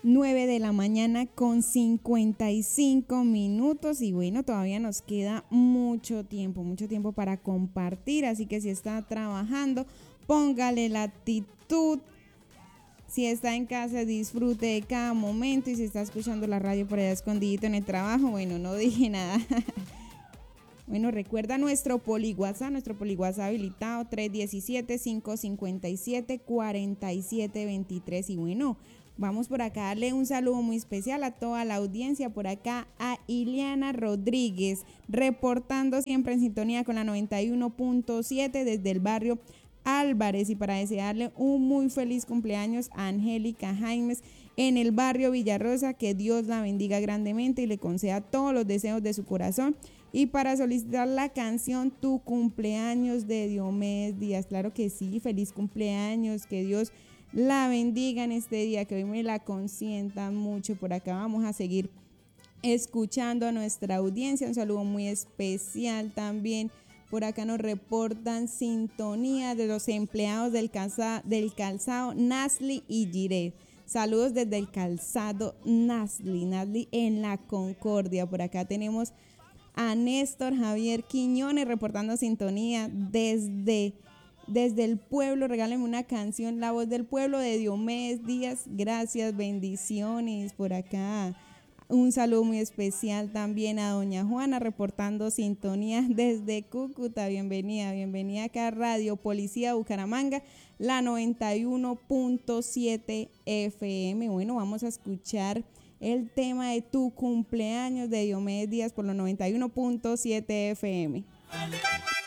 9 de la mañana con 55 minutos y bueno, todavía nos queda mucho tiempo para compartir, así que si está trabajando, póngale la actitud. Si está en casa, disfrute de cada momento y si está escuchando la radio por allá escondidito en el trabajo, bueno, no dije nada. Bueno, recuerda nuestro poli WhatsApp habilitado 317-557-4723 y bueno, vamos por acá a darle un saludo muy especial a toda la audiencia, por acá a Iliana Rodríguez, reportando siempre en sintonía con la 91.7 desde el barrio Álvarez y para desearle un muy feliz cumpleaños a Angélica Jaimes en el barrio Villarrosa, que Dios la bendiga grandemente y le conceda todos los deseos de su corazón. Y para solicitar la canción Tu cumpleaños de Diomedes Díaz, claro que sí, feliz cumpleaños, que Dios la bendiga en este día, que hoy me la consientan mucho. Por acá vamos a seguir escuchando a nuestra audiencia, un saludo muy especial también. Por acá nos reportan sintonía de los empleados del calzado Nasli y Giret. Saludos desde el calzado Nasli en la Concordia. Por acá tenemos a Néstor Javier Quiñones reportando sintonía desde el pueblo. Regáleme una canción, La Voz del Pueblo de Diomedes Díaz. Gracias, bendiciones por acá. Un saludo muy especial también a doña Juana reportando sintonía desde Cúcuta. Bienvenida acá a Radio Policía Bucaramanga, la 91.7 FM. Bueno, vamos a escuchar el tema de Tu cumpleaños de Diomedes Díaz por los 91.7 FM.